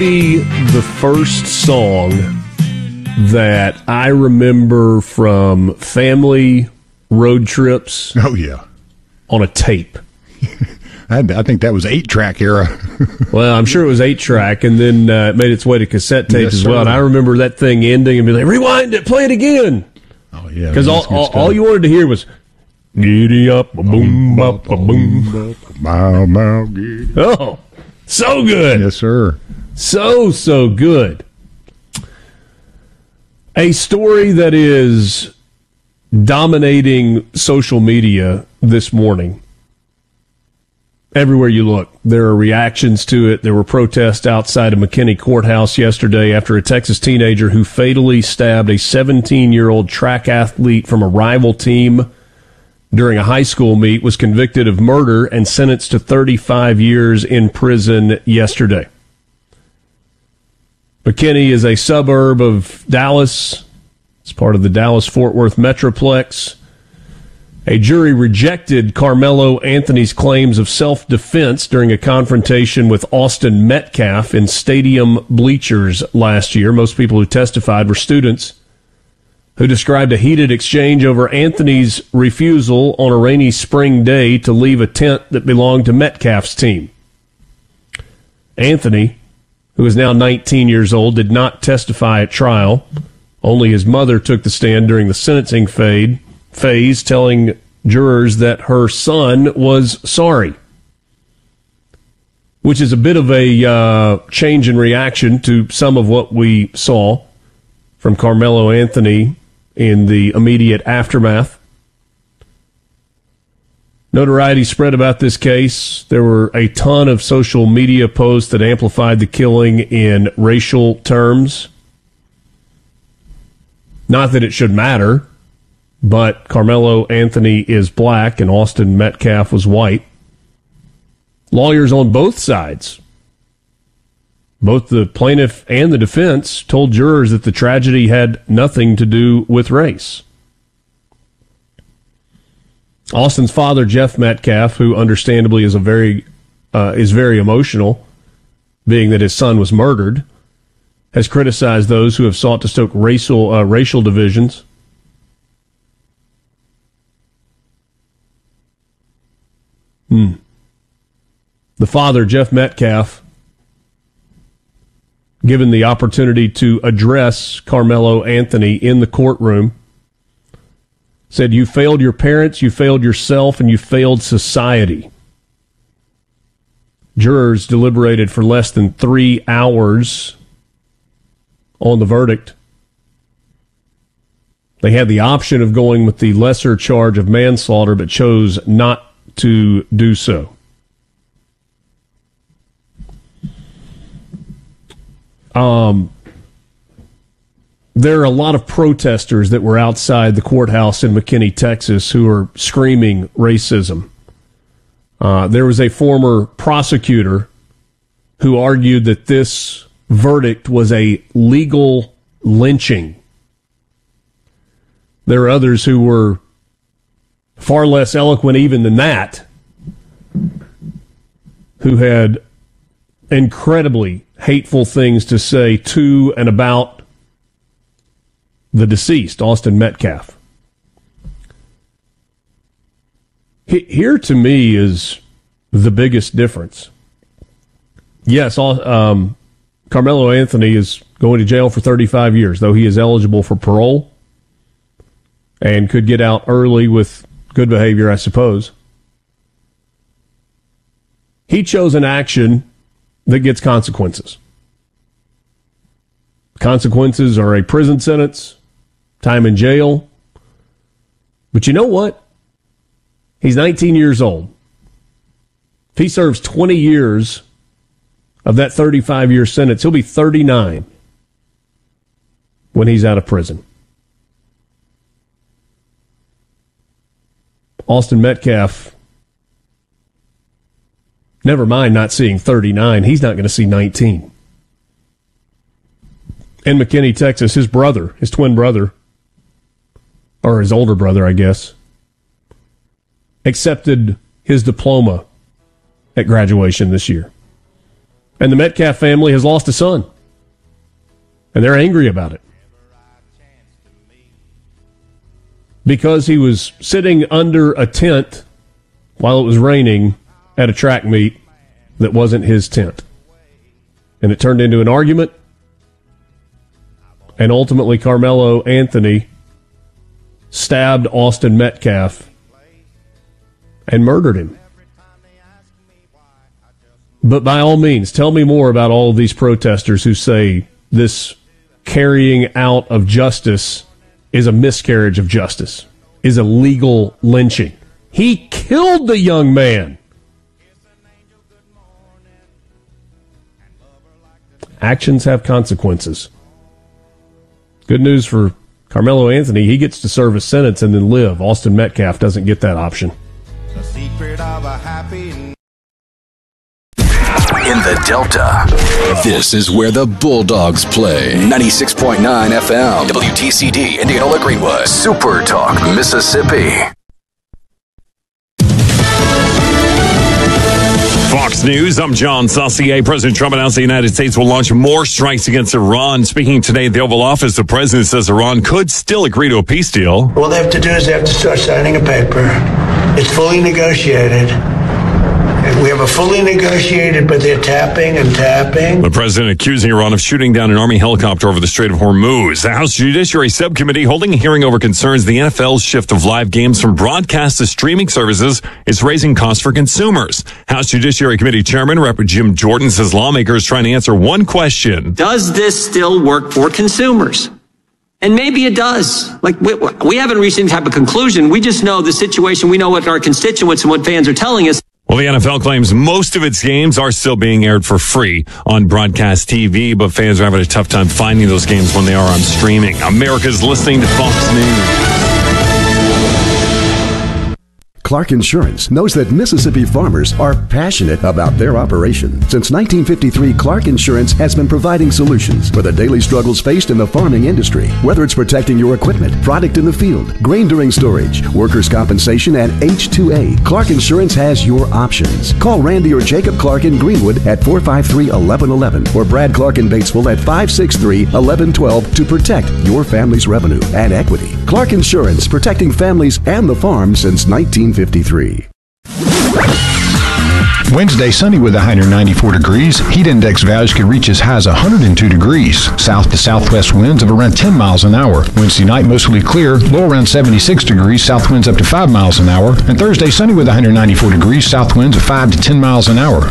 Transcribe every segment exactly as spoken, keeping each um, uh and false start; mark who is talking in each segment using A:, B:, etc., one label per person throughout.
A: be the first song that I remember from family road trips.
B: Oh, yeah.
A: On a tape.
B: I think that was eight-track era.
A: Well, I'm sure it was eight-track, and then uh, it made its way to cassette tape
B: yes,
A: as well.
B: Sir.
A: And I remember that thing ending and be like, rewind it, play it again.
B: Oh, yeah.
A: Because all, all, all you wanted to hear was, giddy up, a boom, bop, a boom.
B: Bow, bow, giddy.
A: Oh, so good.
B: Yes, sir.
A: So, so good. A story that is dominating social media this morning. Everywhere you look, there are reactions to it. There were protests outside of McKinney Courthouse yesterday after a Texas teenager who fatally stabbed a seventeen-year-old track athlete from a rival team during a high school meet was convicted of murder and sentenced to thirty-five years in prison yesterday. McKinney is a suburb of Dallas. It's part of the Dallas-Fort Worth Metroplex. A jury rejected Carmelo Anthony's claims of self-defense during a confrontation with Austin Metcalf in stadium bleachers last year. Most people who testified were students who described a heated exchange over Anthony's refusal on a rainy spring day to leave a tent that belonged to Metcalf's team. Anthony, who is now nineteen years old, did not testify at trial. Only his mother took the stand during the sentencing phase. phase, telling jurors that her son was sorry, which is a bit of a uh, change in reaction to some of what we saw from Carmelo Anthony in the immediate aftermath. Notoriety spread about this case. There were a ton of social media posts that amplified the killing in racial terms. Not that it should matter, but Carmelo Anthony is black and Austin Metcalf was white. Lawyers on both sides, both the plaintiff and the defense, told jurors that the tragedy had nothing to do with race. Austin's father, Jeff Metcalf, who understandably is a very uh, is very emotional, being that his son was murdered, has criticized those who have sought to stoke racial uh, racial divisions. Hmm. The father, Jeff Metcalf, given the opportunity to address Carmelo Anthony in the courtroom, said, "You failed your parents, you failed yourself, and you failed society." Jurors deliberated for less than three hours on the verdict. They had the option of going with the lesser charge of manslaughter, but chose not to do so. Um, there are a lot of protesters that were outside the courthouse in McKinney, Texas, who are screaming racism. Uh, there was a former prosecutor who argued that this verdict was a legal lynching. There are others who were far less eloquent even than that, who had incredibly hateful things to say to and about the deceased, Austin Metcalf. Here, to me, is the biggest difference. Yes, um, Carmelo Anthony is going to jail for thirty-five years, though he is eligible for parole and could get out early with good behavior, I suppose. He chose an action that gets consequences. Consequences are a prison sentence, time in jail. But you know what? He's nineteen years old. If he serves twenty years of that thirty-five-year sentence, he'll be thirty-nine when he's out of prison. Austin Metcalf, never mind not seeing thirty-nine, he's not going to see nineteen. In McKinney, Texas, his brother, his twin brother, or his older brother, I guess, accepted his diploma at graduation this year. And the Metcalf family has lost a son. And they're angry about it. Because he was sitting under a tent while it was raining at a track meet that wasn't his tent. And it turned into an argument. And ultimately, Carmelo Anthony stabbed Austin Metcalf and murdered him. But by all means, tell me more about all of these protesters who say this carrying out of justice is a miscarriage of justice, is a legal lynching. He killed the young man. Actions have consequences. Good news for Carmelo Anthony. He gets to serve a sentence and then live. Austin Metcalf doesn't get that option.
C: The secret of a happy...
D: In the Delta, this is where the Bulldogs play. ninety-six point nine F M, W T C D, Indianola Greenwood, Super Talk, Mississippi.
E: Fox News, I'm John Saucier. President Trump announced the United States will launch more strikes against Iran. Speaking today at the Oval Office, the president says Iran could still agree to a peace deal.
F: All they have to do is they have to start signing a paper. It's fully negotiated. We have a fully negotiated, but they're tapping and tapping.
E: The president accusing Iran of shooting down an Army helicopter over the Strait of Hormuz. The House Judiciary Subcommittee holding a hearing over concerns the N F L's shift of live games from broadcast to streaming services is raising costs for consumers. House Judiciary Committee Chairman Representative Jim Jordan says lawmakers trying to answer one question.
G: Does this still work for consumers? And maybe it does. Like, we, we haven't reached any type of conclusion. We just know the situation. We know what our constituents and what fans are telling us.
E: Well, the N F L claims most of its games are still being aired for free on broadcast T V, but fans are having a tough time finding those games when they are on streaming. America's listening to Fox News.
H: Clark Insurance knows that Mississippi farmers are passionate about their operation. Since nineteen fifty-three, Clark Insurance has been providing solutions for the daily struggles faced in the farming industry. Whether it's protecting your equipment, product in the field, grain during storage, workers' compensation, and H two A, Clark Insurance has your options. Call Randy or Jacob Clark in Greenwood at four five three, one one one one or Brad Clark in Batesville at five six three, one one one two to protect your family's revenue and equity. Clark Insurance, protecting families and the farm since nineteen fifty-three.
B: Wednesday, sunny with a high near ninety-four degrees. Heat index values can reach as high as one hundred two degrees. South to southwest winds of around ten miles an hour. Wednesday night, mostly clear, low around seventy-six degrees. South winds up to five miles an hour. And Thursday, sunny with a high near ninety-four degrees. South winds of five to ten miles an hour.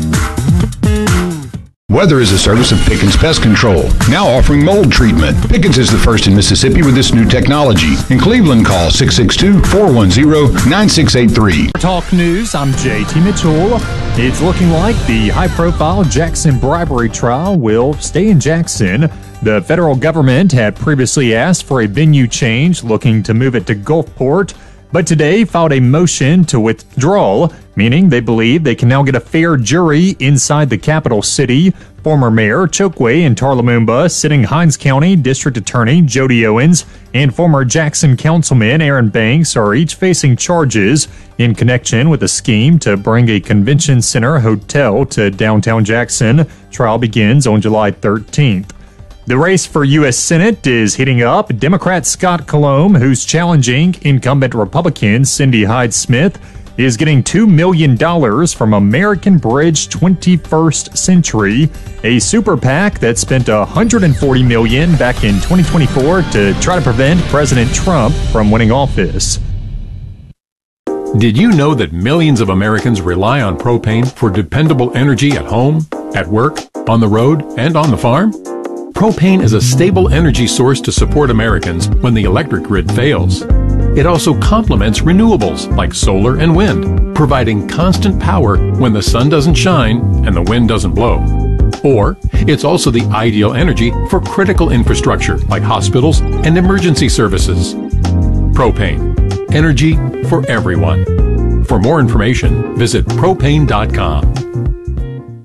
B: Weather is a service of Pickens Pest Control, now offering mold treatment. Pickens is the first in Mississippi with this new technology. In Cleveland, call six six two, four one zero, nine six eight three.
I: Talk News, I'm J T Mitchell. It's looking like the high-profile Jackson bribery trial will stay in Jackson. The federal government had previously asked for a venue change, looking to move it to Gulfport, but today filed a motion to withdraw, meaning they believe they can now get a fair jury inside the capital city. Former Mayor Chokwe and Tarlamumba, sitting Hinds County District Attorney Jody Owens, and former Jackson Councilman Aaron Banks are each facing charges in connection with a scheme to bring a convention center hotel to downtown Jackson. Trial begins on July thirteenth. The race for U S Senate is heating up. Democrat Scott Colomb, who's challenging incumbent Republican Cindy Hyde-Smith, is getting two million dollars from American Bridge twenty-first Century, a super PAC that spent one hundred forty million dollars back in twenty twenty-four to try to prevent President Trump from winning office.
J: Did you know that millions of Americans rely on propane for dependable energy at home, at work, on the road, and on the farm? Propane is a stable energy source to support Americans when the electric grid fails. It also complements renewables like solar and wind, providing constant power when the sun doesn't shine and the wind doesn't blow. Or, it's also the ideal energy for critical infrastructure like hospitals and emergency services. Propane. Energy for everyone. For more information, visit propane dot com.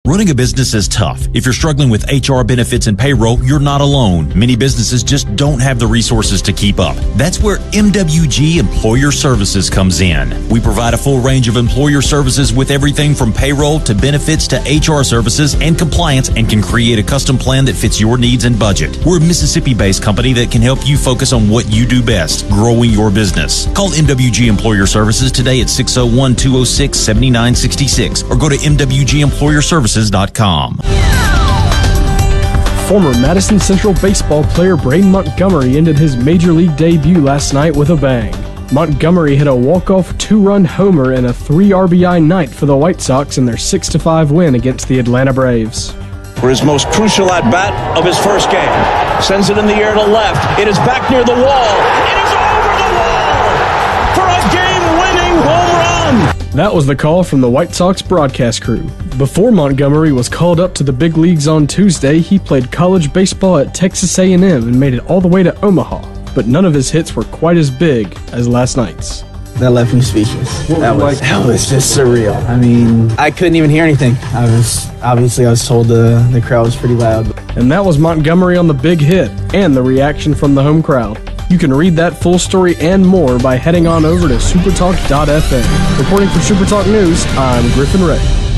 K: Running a business is tough. If you're struggling with H R, benefits, and payroll, you're not alone. Many businesses just don't have the resources to keep up. That's where M W G Employer Services comes in. We provide a full range of employer services with everything from payroll to benefits to H R services and compliance, and can create a custom plan that fits your needs and budget. We're a Mississippi-based company that can help you focus on what you do best, growing your business. Call M W G Employer Services today at six oh one, two oh six, seven nine six six or go to M W G Employer Services dot com.
L: Former Madison Central baseball player Braden Montgomery ended his major league debut last night with a bang. Montgomery hit a walk-off two-run homer and a three R B I night for the White Sox in their six to five win against the Atlanta Braves.
M: For his most crucial at-bat of his first game. Sends it in the air to left. It is back near the wall. It is over the wall for a game-winning home run.
L: That was the call from the White Sox broadcast crew. Before Montgomery was called up to the big leagues on Tuesday, he played college baseball at Texas A and M and made it all the way to Omaha. But none of his hits were quite as big as last night's.
N: That left me speechless. That was, that was just surreal. I mean, I couldn't even hear anything. I was, obviously I was told the, the crowd was pretty loud.
L: And that was Montgomery on the big hit and the reaction from the home crowd. You can read that full story and more by heading on over to supertalk dot f m. Reporting for Supertalk News, I'm Griffin Ray.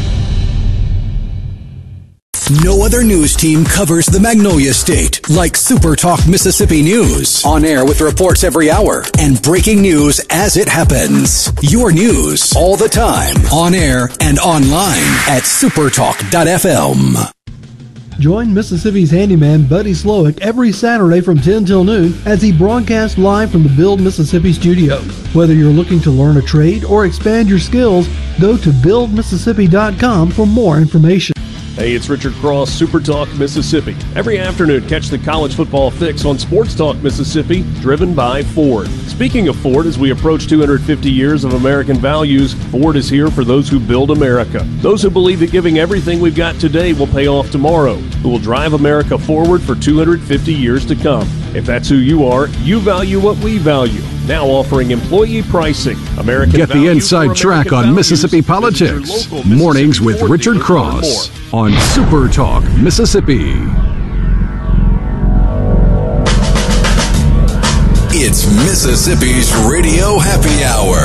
D: No other news team covers the Magnolia State like SuperTalk Mississippi News. On air with reports every hour and breaking news as it happens. Your news all the time, on air and online at supertalk dot f m.
O: Join Mississippi's handyman Buddy Slowick every Saturday from ten till noon as he broadcasts live from the Build Mississippi studio. Whether you're looking to learn a trade or expand your skills, go to build mississippi dot com for more information.
A: Hey, it's Richard Cross, Super Talk Mississippi. Every afternoon, catch the college football fix on Sports Talk Mississippi, driven by Ford. Speaking of Ford, as we approach two hundred fifty years of American values, Ford is here for those who build America. Those who believe that giving everything we've got today will pay off tomorrow, who will drive America forward for two hundred fifty years to come. If that's who you are, you value what we value. Now offering employee pricing. American
B: Get the inside track on Mississippi politics. Mornings with Richard Cross on Super Talk Mississippi.
D: It's Mississippi's Radio Happy Hour.